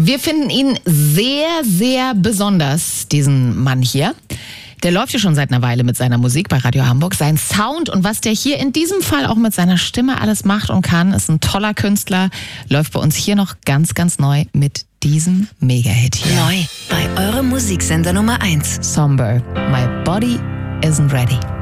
Wir finden ihn sehr, sehr besonders, diesen Mann hier. Der läuft ja schon seit einer Weile mit seiner Musik bei Radio Hamburg. Sein Sound und was der hier in diesem Fall auch mit seiner Stimme alles macht und kann, ist ein toller Künstler. Läuft bei uns hier noch ganz, ganz neu mit diesem Mega-Hit hier. Neu bei eurem Musiksender Nummer 1. Somber, My Body Isn't Ready.